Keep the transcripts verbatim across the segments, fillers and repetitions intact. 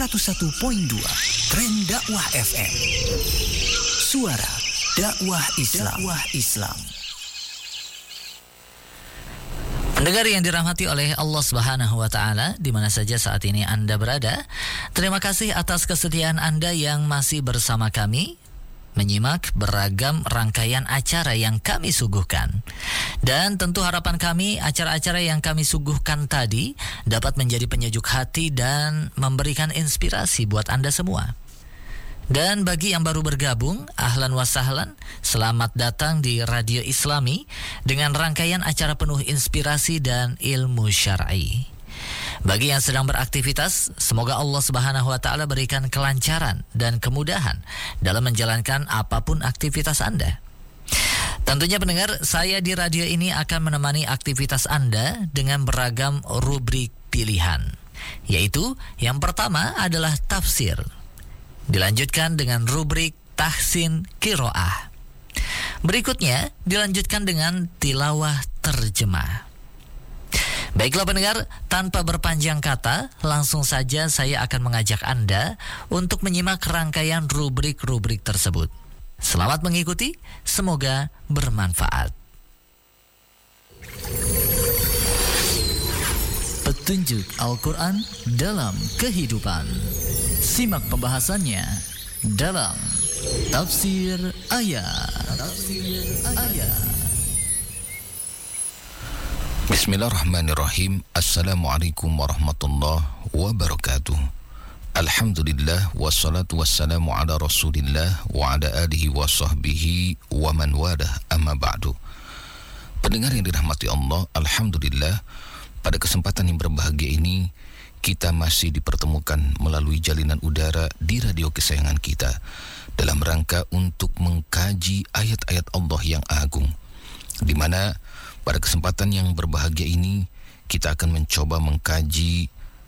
seratus satu koma dua Tren Dakwah F M. Suara dakwah Islam. Dakwah Islam. Pendengar yang dirahmati oleh Allah Subhanahu wa taala, di mana saja saat ini Anda berada, terima kasih atas kesetiaan Anda yang masih bersama kami menyimak beragam rangkaian acara yang kami suguhkan. Dan tentu harapan kami acara-acara yang kami suguhkan tadi dapat menjadi penyejuk hati dan memberikan inspirasi buat Anda semua. Dan bagi yang baru bergabung, ahlan wa sahlan, selamat datang di Radio Islami dengan rangkaian acara penuh inspirasi dan ilmu syar'i. Bagi yang sedang beraktivitas, semoga Allah Subhanahu wa taala berikan kelancaran dan kemudahan dalam menjalankan apapun aktivitas Anda. Tentunya pendengar, saya di radio ini akan menemani aktivitas Anda dengan beragam rubrik pilihan, yaitu yang pertama adalah tafsir. Dilanjutkan dengan rubrik tahsin qiraah. Berikutnya dilanjutkan dengan tilawah terjemah. Baiklah pendengar, tanpa berpanjang kata, langsung saja saya akan mengajak Anda untuk menyimak rangkaian rubrik-rubrik tersebut. Selamat mengikuti, semoga bermanfaat. Petunjuk Al-Quran dalam kehidupan. Simak pembahasannya dalam Tafsir Ayat. Tafsir Ayat. Bismillahirrahmanirrahim. Assalamualaikum warahmatullahi wabarakatuh. Alhamdulillah, wassalatu wassalamu ala rasulillah wa ala alihi wa sahbihi wa man wadah, amma ba'du. Pendengar yang dirahmati Allah, alhamdulillah, pada kesempatan yang berbahagia ini kita masih dipertemukan melalui jalinan udara di radio kesayangan kita dalam rangka untuk mengkaji ayat-ayat Allah yang agung, di mana pada kesempatan yang berbahagia ini kita akan mencoba mengkaji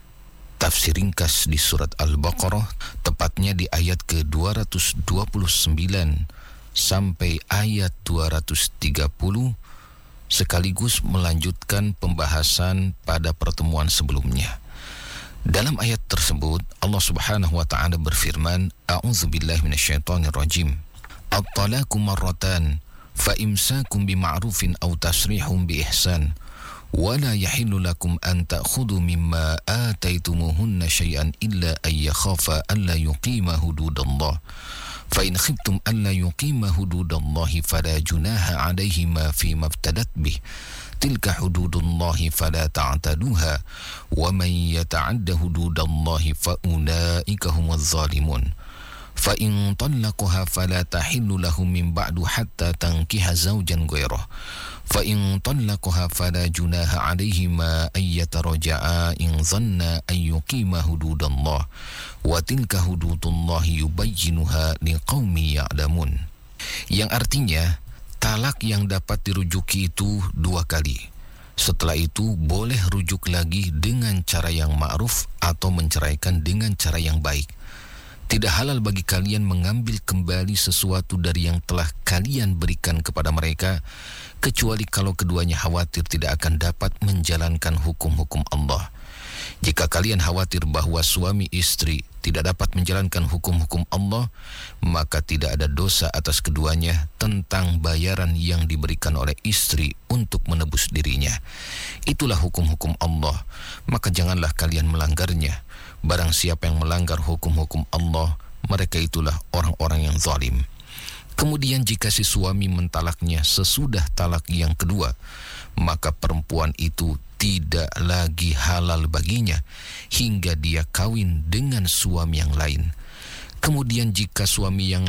tafsir ringkas di surat Al-Baqarah, tepatnya di ayat ke dua ratus dua puluh sembilan sampai ayat dua ratus tiga puluh, sekaligus melanjutkan pembahasan pada pertemuan sebelumnya. Dalam ayat tersebut Allah Subhanahu wa taala berfirman, A'udzubillahi minasyaitonirrajim. At-talaqu marratan fa imsakum bima'rufin aw tasrihum biihsan wa la yahillu lakum an ta'khudhu mimma ataytumuhunna syai'an illa ay yakhafa an la yuqima hududallah. Fa in khiftum an la yuqima hududallahi fala junaha 'alayhima fi ma iftadat bih. Tilka hududullahi fala ta'taduha wa man yata'adda hududallahi fa ulaika humuz zalimun. Fa in talaqaha fala tahillu lahu min ba'du hatta tankiha zawjan ghairah. Fa in talaqaha fala junaha 'alayhima ay yataraja'a in dhanna ay yuqima hududallah wa tilka hududullahi yubayyinuha liqaumin ya'lamun. Yang artinya, talak yang dapat dirujuki itu dua kali. Setelah itu boleh rujuk lagi dengan cara yang ma'ruf atau menceraikan dengan cara yang baik. Tidak halal bagi kalian mengambil kembali sesuatu dari yang telah kalian berikan kepada mereka, kecuali kalau keduanya khawatir tidak akan dapat menjalankan hukum-hukum Allah. Jika kalian khawatir bahwa suami istri tidak dapat menjalankan hukum-hukum Allah, maka tidak ada dosa atas keduanya tentang bayaran yang diberikan oleh istri untuk menebus dirinya. Itulah hukum-hukum Allah, maka janganlah kalian melanggarnya. Barang siapa yang melanggar hukum-hukum Allah, mereka itulah orang-orang yang zalim. Kemudian jika si suami mentalaknya sesudah talak yang kedua, maka perempuan itu tidak lagi halal baginya hingga dia kawin dengan suami yang lain. Kemudian jika suami yang